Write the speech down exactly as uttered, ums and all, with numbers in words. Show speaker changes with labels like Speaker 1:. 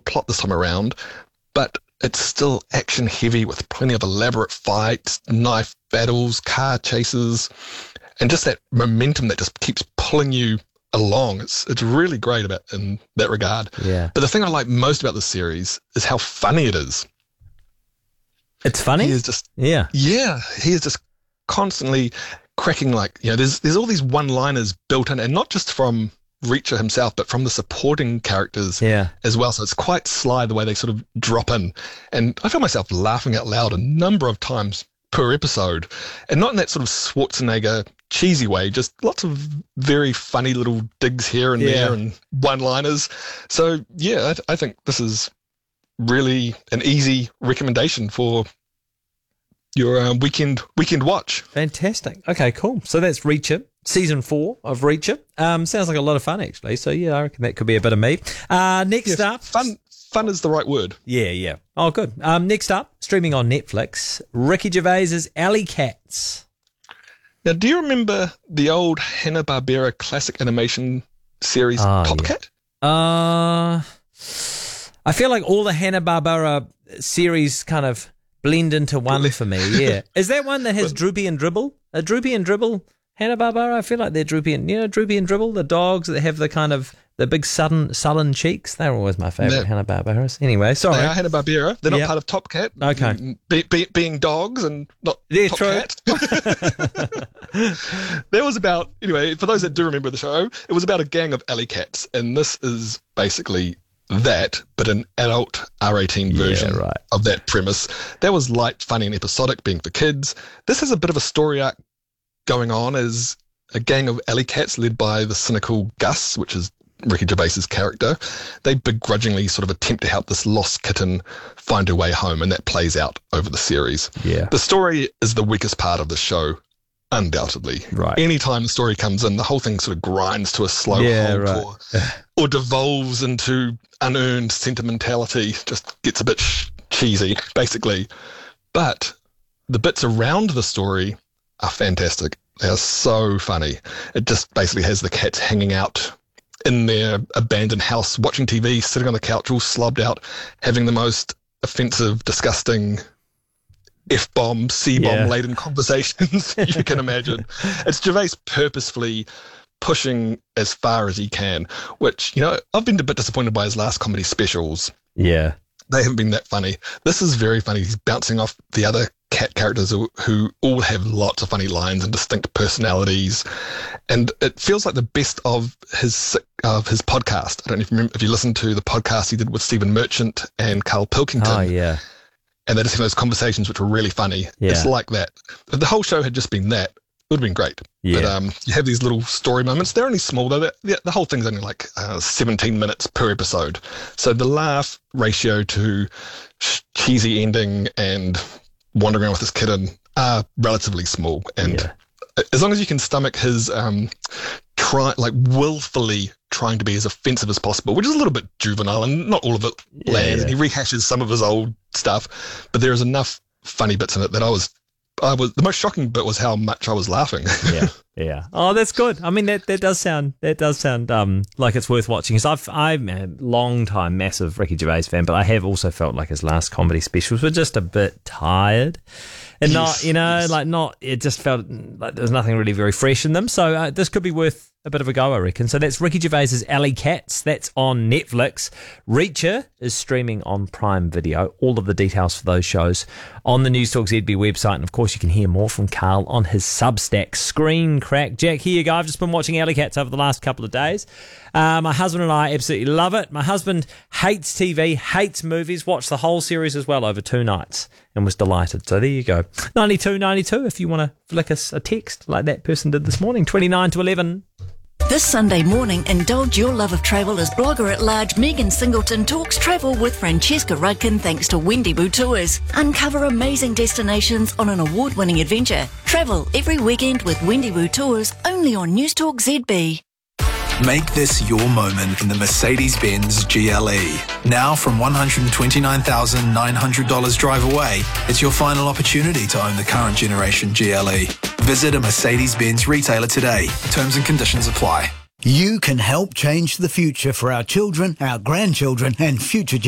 Speaker 1: plot this time around, but it's still action heavy with plenty of elaborate fights, knife battles, car chases, and just that momentum that just keeps pulling you along. It's it's really great about in that regard.
Speaker 2: Yeah.
Speaker 1: But the thing I like most about this series is how funny it is.
Speaker 2: It's funny?
Speaker 1: He is just
Speaker 2: yeah.
Speaker 1: Yeah. He is just constantly cracking, like, you know, there's there's all these one-liners built in, and not just from Reacher himself, but from the supporting characters
Speaker 2: Yeah.
Speaker 1: as well. So it's quite sly the way they sort of drop in. And I feel myself laughing out loud a number of times per episode. And not in that sort of Schwarzenegger cheesy way, just lots of very funny little digs here and
Speaker 2: Yeah.
Speaker 1: there and one-liners. So, yeah, I, th- I think this is really an easy recommendation for your um, weekend weekend watch.
Speaker 2: Fantastic. Okay, cool. So that's Reacher, season four of Reacher. Um, sounds like a lot of fun, actually. So, yeah, I reckon that could be a bit of me. Uh, next
Speaker 1: Yeah,
Speaker 2: up.
Speaker 1: Fun fun is the right word.
Speaker 2: Yeah, yeah. Oh, good. Um, next up, streaming on Netflix, Ricky Gervais's Alley Cats.
Speaker 1: Now, do you remember the old Hanna-Barbera classic animation series,
Speaker 2: Oh,
Speaker 1: Top
Speaker 2: yeah.
Speaker 1: Cat?
Speaker 2: Uh, I feel like all the Hanna-Barbera series kind of blend into one for me, yeah. Is that one that has Droopy and Dribble? A Droopy and Dribble Hanna-Barbera? I feel like they're Droopy and, you know, Droopy and Dribble, the dogs that have the kind of, the big sullen, sullen cheeks. They're always my favourite
Speaker 1: Yeah.
Speaker 2: Hanna-Barberas. Anyway, sorry.
Speaker 1: They are Hanna-Barbera. They're not
Speaker 2: Yep.
Speaker 1: part of Top Cat.
Speaker 2: Okay.
Speaker 1: Be, be, being dogs and not
Speaker 2: Yeah,
Speaker 1: Top
Speaker 2: true.
Speaker 1: Cat. That was about, anyway, for those that do remember the show, it was about a gang of alley cats. And this is basically that, but an adult R eighteen version
Speaker 2: right.
Speaker 1: of that premise. That was light, funny, and episodic, being for kids. This has a bit of a story arc going on as a gang of alley cats led by the cynical Gus, which is Ricky Gervais's character. They begrudgingly sort of attempt to help this lost kitten find her way home, and that plays out over the series.
Speaker 2: Yeah.
Speaker 1: The story is the weakest part of the show, undoubtedly.
Speaker 2: Right.
Speaker 1: Anytime the story comes in, the whole thing sort of grinds to a slow
Speaker 2: Yeah,
Speaker 1: halt
Speaker 2: right.
Speaker 1: or, or devolves into unearned sentimentality, just gets a bit sh- cheesy, basically. But the bits around the story are fantastic. They are so funny. It just basically has the cats hanging out in their abandoned house, watching T V, sitting on the couch, all slobbed out, having the most offensive, disgusting F-bomb, C-bomb
Speaker 2: Yeah.
Speaker 1: laden conversations you can imagine. It's Gervais purposefully pushing as far as he can, which, you know, I've been a bit disappointed by his last comedy specials.
Speaker 2: Yeah.
Speaker 1: They haven't been that funny. This is very funny. He's bouncing off the other cat characters who, who all have lots of funny lines and distinct personalities, and it feels like the best of his of his podcast. I don't know if you remember, if you listened to the podcast he did with Stephen Merchant and Carl Pilkington.
Speaker 2: Oh, yeah.
Speaker 1: And they just have those conversations which were really funny.
Speaker 2: Yeah.
Speaker 1: It's like that. If the whole show had just been that, it would have been great.
Speaker 2: Yeah.
Speaker 1: But um, you have these little story moments. They're only small, though. The, the whole thing's only like uh, seventeen minutes per episode. So the laugh ratio to sh- cheesy ending and wandering around with this kitten are relatively small. And
Speaker 2: Yeah.
Speaker 1: as long as you can stomach his um, try, like willfully trying to be as offensive as possible, which is a little bit juvenile, and not all of it
Speaker 2: Yeah,
Speaker 1: lands.
Speaker 2: yeah.
Speaker 1: And he rehashes some of his old stuff, but there is enough funny bits in it that I was, I was the most shocking bit was how much I was laughing.
Speaker 2: Yeah, yeah. Oh, that's good. I mean, that, that does sound that does sound um like it's worth watching. Because I've I'm a long time massive Ricky Gervais fan, but I have also felt like his last comedy specials were just a bit tired, and not
Speaker 1: Yes,
Speaker 2: you know
Speaker 1: yes.
Speaker 2: like not it just felt like there was nothing really very fresh in them. So uh, this could be worth a bit of a go, I reckon. So that's Ricky Gervais's Alley Cats. That's on Netflix. Reacher is streaming on Prime Video. All of the details for those shows on the News Talk Z B website. And of course, you can hear more from Carl on his Substack, Screen Crack. Jack, here you go. I've just been watching Alley Cats over the last couple of days. Uh, my husband and I absolutely love it. My husband hates T V, hates movies, watched the whole series as well over two nights and was delighted. So there you go. ninety-two ninety-two if you want to flick us a text like that person did this morning. twenty-nine to eleven.
Speaker 3: This Sunday morning, indulge your love of travel as blogger at large Megan Singleton talks travel with Francesca Rudkin thanks to Wendigo Tours. Uncover amazing destinations on an award-winning adventure. Travel every weekend with Wendigo Tours only on News Talk Z B.
Speaker 4: Make this your moment in the Mercedes-Benz G L E. Now from one hundred twenty-nine thousand nine hundred dollars drive away, it's your final opportunity to own the current generation G L E. Visit a Mercedes-Benz retailer today. Terms and conditions apply.
Speaker 5: You can help change the future for our children, our grandchildren, and future generations.